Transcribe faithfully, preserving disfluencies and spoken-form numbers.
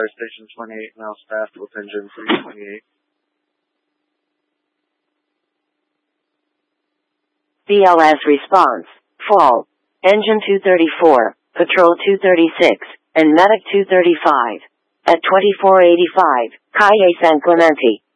Fire Station twenty-eight now staffed with engine three twenty-eight. B L S response, fall, engine two thirty-four, patrol two thirty-six, and medic two thirty-five. At twenty-four eighty-five, Calle San Clemente.